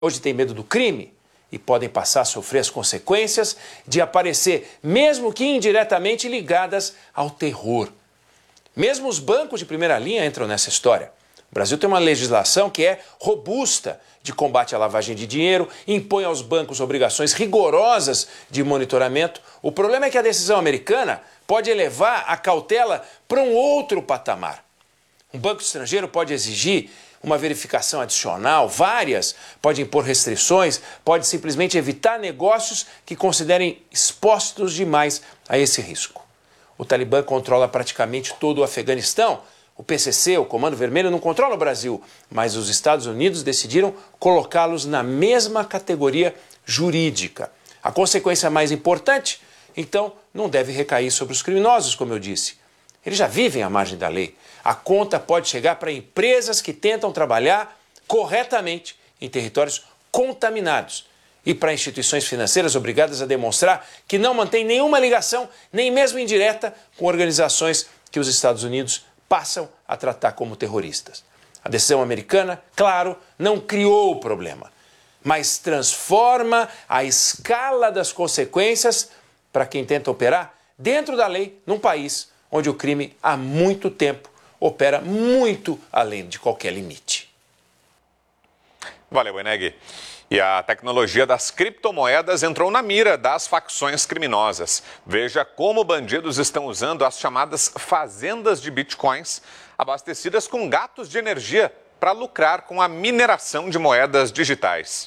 Hoje tem medo do crime e podem passar a sofrer as consequências de aparecer, mesmo que indiretamente ligadas ao terror. Mesmo os bancos de primeira linha entram nessa história. O Brasil tem uma legislação que é robusta de combate à lavagem de dinheiro, impõe aos bancos obrigações rigorosas de monitoramento. O problema é que a decisão americana pode elevar a cautela para um outro patamar. Um banco estrangeiro pode exigir uma verificação adicional, várias, pode impor restrições, pode simplesmente evitar negócios que considerem expostos demais a esse risco. O Talibã controla praticamente todo o Afeganistão. O PCC, o Comando Vermelho, não controla o Brasil, mas os Estados Unidos decidiram colocá-los na mesma categoria jurídica. A consequência mais importante, então, não deve recair sobre os criminosos, como eu disse. Eles já vivem à margem da lei. A conta pode chegar para empresas que tentam trabalhar corretamente em territórios contaminados e para instituições financeiras obrigadas a demonstrar que não mantém nenhuma ligação, nem mesmo indireta, com organizações que os Estados Unidos passam a tratar como terroristas. A decisão americana, claro, não criou o problema, mas transforma a escala das consequências para quem tenta operar dentro da lei num país onde o crime há muito tempo opera muito além de qualquer limite. Valeu, Eneg. E a tecnologia das criptomoedas entrou na mira das facções criminosas. Veja como bandidos estão usando as chamadas fazendas de bitcoins, abastecidas com gatos de energia, para lucrar com a mineração de moedas digitais.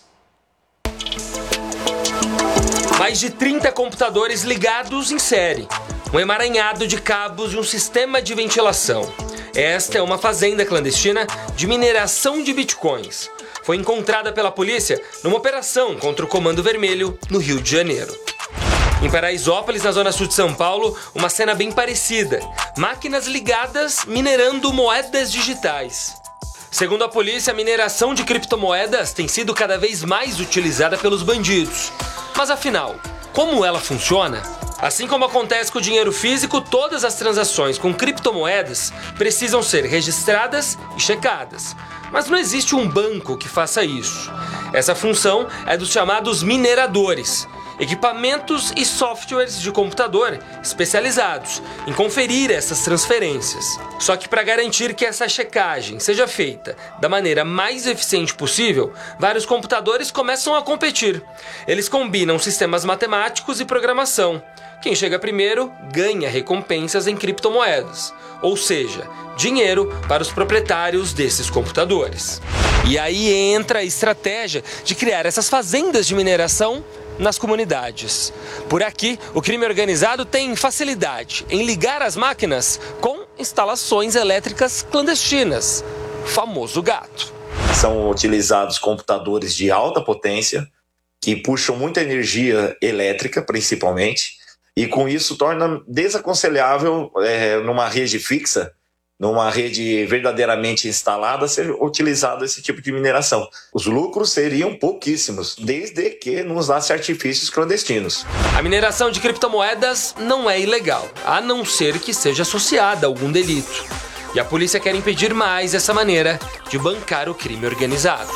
Mais de 30 computadores ligados em série, um emaranhado de cabos e um sistema de ventilação. Esta é uma fazenda clandestina de mineração de bitcoins. Foi encontrada pela polícia numa operação contra o Comando Vermelho, no Rio de Janeiro. Em Paraisópolis, na zona sul de São Paulo, uma cena bem parecida. Máquinas ligadas minerando moedas digitais. Segundo a polícia, a mineração de criptomoedas tem sido cada vez mais utilizada pelos bandidos. Mas afinal, como ela funciona? Assim como acontece com o dinheiro físico, todas as transações com criptomoedas precisam ser registradas e checadas. Mas não existe um banco que faça isso. Essa função é dos chamados mineradores, equipamentos e softwares de computador especializados em conferir essas transferências. Só que para garantir que essa checagem seja feita da maneira mais eficiente possível, vários computadores começam a competir. Eles combinam sistemas matemáticos e programação. Quem chega primeiro ganha recompensas em criptomoedas, ou seja, dinheiro para os proprietários desses computadores. E aí entra a estratégia de criar essas fazendas de mineração nas comunidades. Por aqui, o crime organizado tem facilidade em ligar as máquinas com instalações elétricas clandestinas, o famoso gato. São utilizados computadores de alta potência, que puxam muita energia elétrica, principalmente, e com isso torna desaconselhável numa rede fixa, numa rede verdadeiramente instalada, ser utilizado esse tipo de mineração. Os lucros seriam pouquíssimos, desde que não usasse artifícios clandestinos. A mineração de criptomoedas não é ilegal, a não ser que seja associada a algum delito. E a polícia quer impedir mais essa maneira de bancar o crime organizado.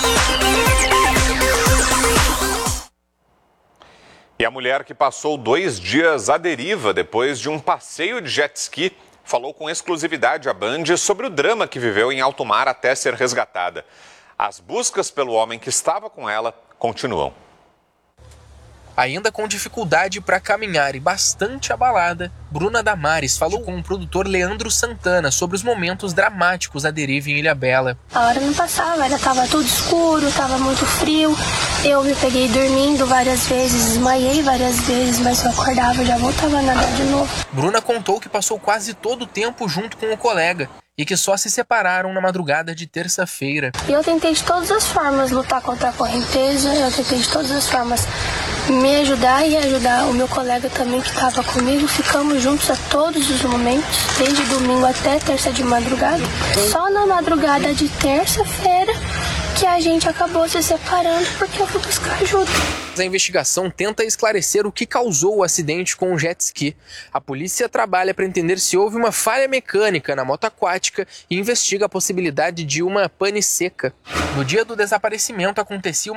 E a mulher que passou 2 dias à deriva depois de um passeio de jet ski falou com exclusividade à Band sobre o drama que viveu em alto mar até ser resgatada. As buscas pelo homem que estava com ela continuam. Ainda com dificuldade para caminhar e bastante abalada, Bruna Damares falou com o produtor Leandro Santana sobre os momentos dramáticos à deriva em Ilhabela. A hora não passava, ainda estava tudo escuro, estava muito frio. Eu me peguei dormindo várias vezes, desmaiei várias vezes, mas eu acordava e já voltava a nadar de novo. Bruna contou que passou quase todo o tempo junto com o colega e que só se separaram na madrugada de terça-feira. Eu tentei de todas as formas lutar contra a correnteza, eu tentei de todas as formas me ajudar e ajudar o meu colega também que estava comigo. Ficamos juntos a todos os momentos, desde domingo até terça de madrugada. Só na madrugada de terça-feira que a gente acabou se separando porque eu fui buscar ajuda. A investigação tenta esclarecer o que causou o acidente com o jet ski. A polícia trabalha para entender se houve uma falha mecânica na moto aquática e investiga a possibilidade de uma pane seca. No dia do desaparecimento acontecia